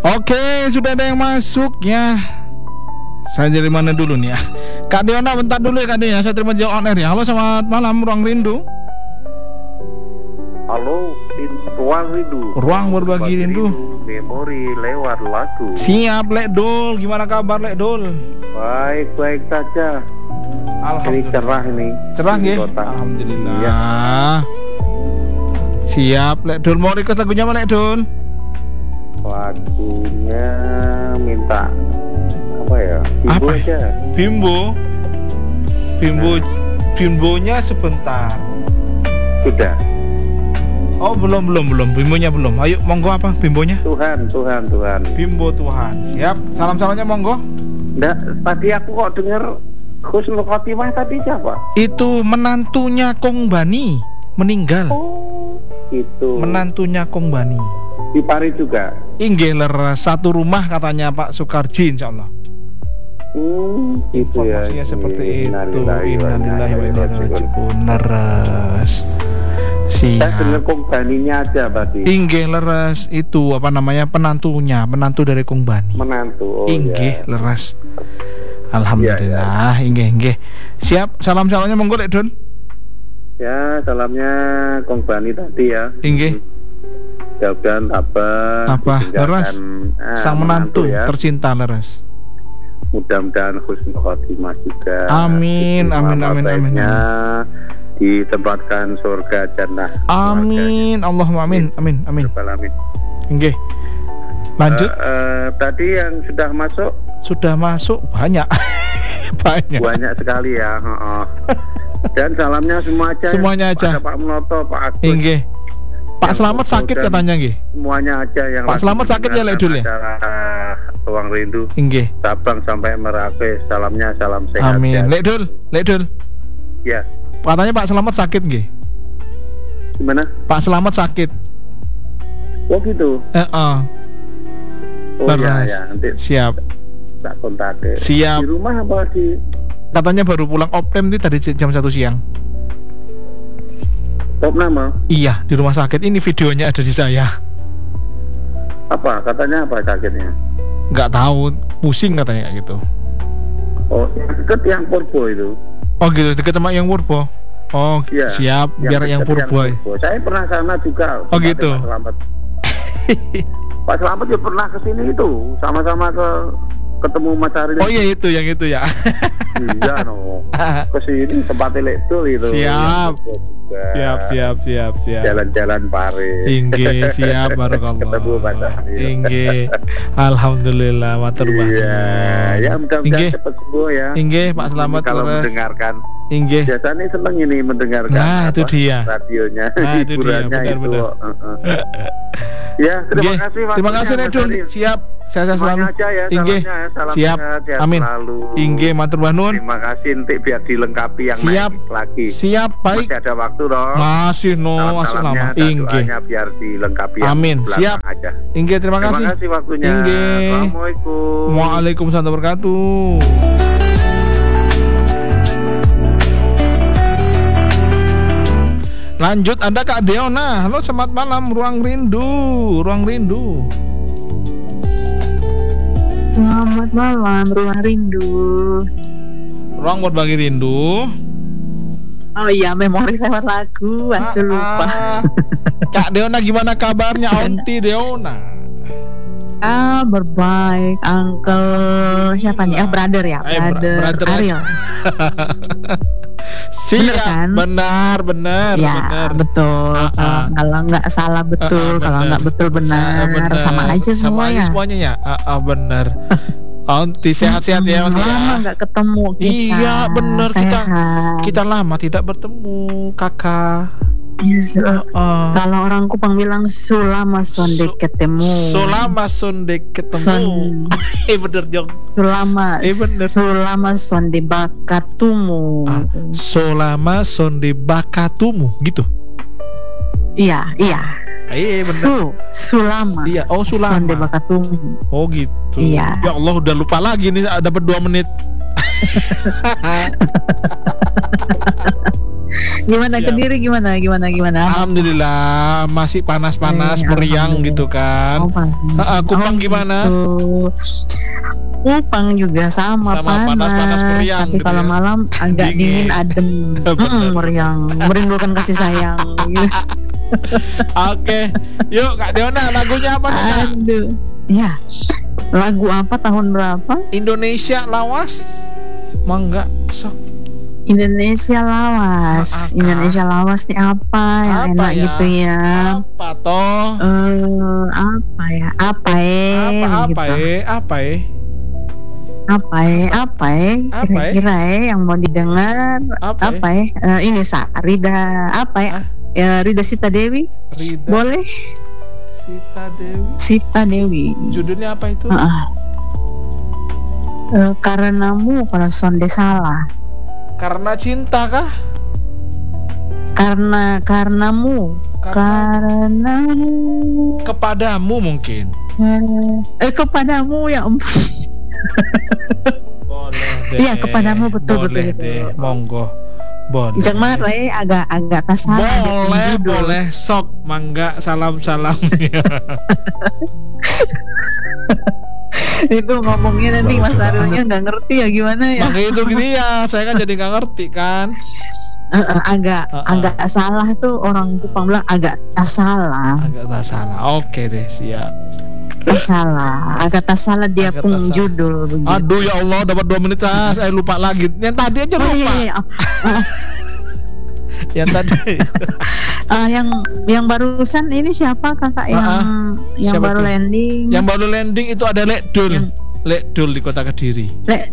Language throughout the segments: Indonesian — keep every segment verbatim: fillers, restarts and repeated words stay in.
Oke, sudah ada yang masuk ya. Saya dari mana dulu nih ya? Kak Deona bentar dulu ya Kak Deona, saya terima jawab on air ya. Halo, selamat malam Ruang Rindu. Halo, Ruang Rindu. Ruang berbagi rindu. Memori lewat lagu. Siap Lek Dul, gimana kabar Lek Dul? Baik, baik saja. Ini cerah ini. Cerah nggih? Alhamdulillah. Ya. Siap Lek Dul, mau request lagunya apa Lek Dul? Lagunya minta apa ya? Bimbo apa? aja. Bimbo. Bimbo. Nah. Bimbonya sebentar. Sudah. Oh belum belum belum bimbonya belum. Ayo monggo apa bimbonya? Tuhan Tuhan Tuhan. Bimbo Tuhan. Siap. Salam salamnya monggo. Nggak, tadi aku kok dengar Husnul Khotimah tadi siapa? Itu menantunya Kong Bani meninggal. Oh itu. Menantunya Kong Bani. Di Paris juga. Inggih leres satu rumah katanya Pak Sukarji insyaallah. Hmm, itu ya. Informasinya seperti itu. Innalillahi wa inna ilaihi raji'un. Leres. Siap. Saya dengar Kong Baninya aja tadi. Inggih leres itu apa namanya penantunya, menantu dari Kong Bani. Menantu. Oh, inggih ya. leres. Alhamdulillah. Ya, ya. Inggih inggih. Siap. Salam salamnya monggo Lek Don. Ya, salamnya Kong Bani tadi ya. Inggih. Mudah-mudahan tabah. Tabah leres. Ah, sang menantu, menantu ya. Tercinta leres. Mudah-mudahan Husnul Khotimah juga. Amin amin amin amin. Ditempatkan surga jannah. Amin. Allahumma amin amin amin. Amin. Nggih. Lanjut. Uh, uh, tadi yang sudah masuk? Sudah masuk banyak. banyak. Banyak sekali ya. Uh-uh. Dan salamnya semua aja. Semuanya ya. aja. Pada Pak Menoto, Pak Agus. Nggih. Pak Selamat sakit katanya nggih. Semuanya aja yang Pak Selamat sakit ya Lek Dul ya. Ruang Rindu. Nggih. Sabang sampai Merauke, salamnya salam sehat. Amin. Lek Dul, Lek Dul. Ya. Katanya Pak Selamat sakit nggih. Gimana? Pak Selamat sakit. Oh gitu. Heeh. Uh-uh. Oh iya ya, nanti siap. Tak kontak. Siap. Di rumah apa di? Katanya baru pulang opname nih tadi jam satu siang. Opname? Iya, di rumah sakit. Ini videonya ada di saya. Apa? Katanya apa sakitnya? Nggak tahu, pusing katanya gitu. Oh, deket yang Purbo itu. Oh gitu, deket sama yang Purbo. Oh ya, siap, yang biar yang Purbo. yang Purbo. Saya pernah sana juga. Oh gitu. Pak Selamat. Pak Selamat juga pernah kesini itu, sama-sama ke ketemu Mas Aril. Oh iya itu, yang itu ya. Iya no. Kesini tempat Lektul itu. Siap. Siap, siap, siap, siap. Jalan-jalan Paris. Inggih, siap, barakallah. Ketemu Mas Aril. Inggih. Alhamdulillah, matur banget. Iya, ya mudah-mudahan cepat sembuh ya. Inggih, Pak Selamat kalau terus mendengarkan. Inggih. Biasanya seneng ini mendengarkan. Nah, itu dia. Radionya. Nah, itu dia, benar-benar. Ya, terima Inggih. kasih. Terima kasih Nedul. Siap. Saya selalu. Ya, Inggih. Siap. Sehat, amin. Inggih, matur nuwun. Terima kasih nanti biar dilengkapi yang siap. Naik lagi. Siap, baik. Masih ada waktu dong. Masih no, masih lama. Inggih. Biar dilengkapi. Amin. Siap. Aja. Inggih, terima kasih. Terima kasih waktunya. Inggih. Assalamualaikum. Waalaikumsalam warahmatullahi wabarakatuh. Lanjut, ada Kak Deona. Halo, selamat malam Ruang Rindu. Ruang Rindu. Selamat malam Ruang Rindu. Ruang berbagi rindu. Oh iya, memori lewat lagu. Aku ah, lupa. Ah. Kak Deona gimana kabarnya? Aunty Deona. Ah, berbaik. Uncle siapa nih? Ah, brother ya, brother, brother Ariel. Siap, bener kan? Benar, benar, ya, benar. Betul. Uh, uh. Kalau nggak salah betul, uh, uh, kalau nggak betul benar. benar. Sama aja semua sama ya. Semuanya ya. Uh, uh, benar. Aunty sehat-sehat hmm, ya. Lama ya. Nggak ketemu kita. Iya, benar kita. Kita lama tidak bertemu, kakak. Yes, uh, uh. Kalau orang Kupang bilang sulama sonde Su- ketemu. Sulama sonde ketemu. Son... eh bener Jong. Sulama. Eh bener. Sulama sonde bakatumu. Ah, sulama sonde bakatumu gitu. Iya, iya. Iya bener. Su, sulama. Iya, oh sulama. Sonde bakatumu. Oh gitu. Iya. Ya Allah udah lupa lagi nih, dapat dua menit. Gimana Siap. Kediri gimana gimana gimana? Alhamdulillah masih panas-panas Eh, meriang alhamdulillah. gitu kan. Oh, pagi. Ha-ha, Kupang Oh, gimana? gitu. Kupang juga sama, Sama, panas, panas-panas meriang tapi gitu kalau ya. malam agak Dingin. dingin, adem. Bener. Mm, meriang, merindukan kasih sayang. Gitu. Oke, yuk Kak Deona, lagunya apa nih Kak? Aduh, ya lagu apa tahun berapa? Indonesia Lawas? Mangga sok. Indonesia Lawas. Ah, ah, Kak. Indonesia Lawas nih apa yang Apa enak ya? gitu ya? Apa toh? Eh, apa ya? Apa ya? Apa apa gitu. eh? Apa eh? Apa ya? Apa ya? Apa ya? Kira-kira ya yang mau didengar Apa apa ya? Eh, ini Sa Rida apa ya? Ah. Ya Rida Sita Dewi Rida boleh? Sita Dewi. Sita Dewi. Judulnya apa itu? Heeh. Eh, karenamu kalau sonde salah. Karena cinta kah? Karena karenamu. Karena Karenamu. kepadamu mungkin. Eh kepadamu ya ampun. Boleh deh. Iya, kepadamu, betul, Boleh betul, deh, betul. monggo. Boleh. Jangan marah ya, agak agak kasar. Boleh, boleh. Sok, mangga, salam-salam. Itu ngomongnya nanti Mas Arulnya nggak ngerti ya gimana ya. Makanya itu gini ya, saya kan jadi nggak ngerti kan. Eh, eh, agak Uh-uh. agak salah tuh orang Kupang bilang agak tak salah, Agak tak salah. Oke deh, siap. tak salah, agak tak salah dia Agak pun tak salah. judul begitu. Aduh ya Allah, dapat dua menit ah, saya lupa lagi. Yang tadi aja Oh, lupa. iya, iya. Oh, Yang tadi. eh, yang yang barusan ini siapa kakak yang Uh-uh. yang Siapa baru tuh? landing? Yang baru landing itu ada Lek Dul. Yang- Lek Dul di Kota Kediri. Lek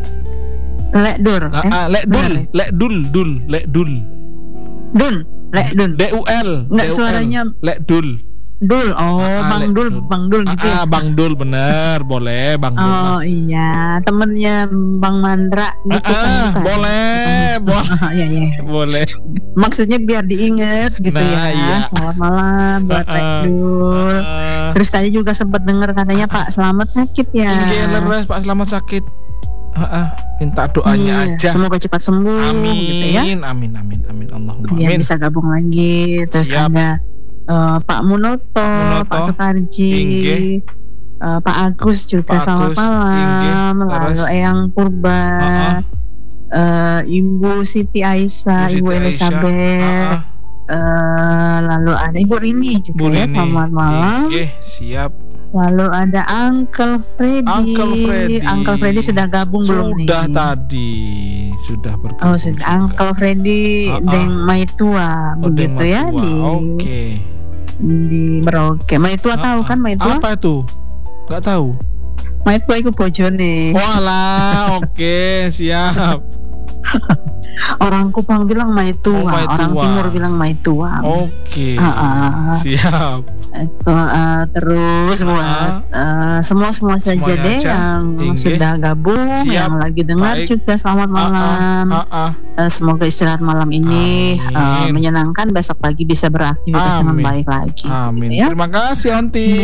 Lek Dur, Ah, eh, ah, Lek benar Dul, ya? Lek Dul, Dul, Lek Dul. Dun, Lek Dun, D U L. Nggak, D U L. suaranya Lek Dul. Dul, oh Ah, ah, Bang Lek Dul, Dul. Bang Dul gitu Ah, ah, ya. Bang Dul bener, boleh Bang Dul. Oh iya, temennya Bang Mandra gitu Ah, kan? ah, bukan? boleh, boleh, Ah, iya iya. boleh. Maksudnya biar diinget gitu Nah, ya. iya. Selamat malam buat Ah, Lek ah. Dul. Ah, Terus tadi juga sempat dengar katanya Pak Selamat sakit ya. Inge leres Pak Selamat sakit. Ah, ah, minta doanya Iya, aja. semoga cepat sembuh Amin, gitu ya. amin, amin, amin, Allahumma Biar amin. bisa gabung lagi. Terus Siap. ada eh, Pak Munoto, Munoto, Pak Sukarji, Inge. eh, Pak Agus juga Pak selamat Agus, malam. Inge, Lalu terus? Eyang Purba, Ah, ah. eh, Ibu Siti Aisyah, Bu Siti Ibu Aisyah. Elizabeth, Ah, ah. eh, lalu ada Ibu Rini juga Bu ya, Rini. selamat malam. Inge, siap. Lalu ada Uncle Freddy. Uncle Freddy. Uncle Freddy sudah gabung belum nih? Sudah tadi, sudah bergabung. Oh sudah, juga. Uncle Freddy Ah, ah. Deng Maitua Oh, begitu Deng ya Matua. di Oke. di Merauke. Maitua Ah, tahu ah. kan Maitua? Apa itu? Gak tahu. Maitua itu bojone. Walah, oke, siap. Orang Kupang bilang Maitua, Oh, Maitua. orang Timur bilang Maitua. Oke. Ah, ah. Siap. Itu, eh, terus buat eh, semua semua saja Semuanya deh aja. yang Inge. sudah gabung, Siap. yang lagi dengar Baik. juga selamat malam. Ah, ah, ah. Eh, semoga istirahat malam ini eh, Amin. menyenangkan, besok pagi bisa beraktivitas dengan Amin. baik lagi. Amin. gitu ya. Terima kasih, Anti.